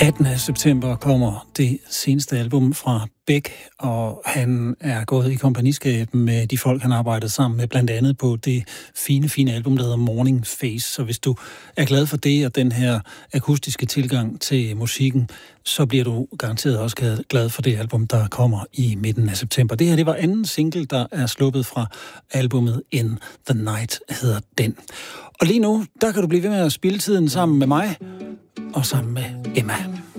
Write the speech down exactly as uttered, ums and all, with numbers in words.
attende september kommer det seneste album fra Beck, og han er gået i kompagniskab med de folk, han arbejdede sammen med, blandt andet på det fine, fine album, der hedder Morning Face. Så hvis du er glad for det og den her akustiske tilgang til musikken, så bliver du garanteret også glad for det album, der kommer i midten af september. Det her, det var anden single, der er sluppet fra albumet In the Night, hedder den. Og lige nu, der kan du blive ved med at spille tiden sammen med mig og sammen med Emma.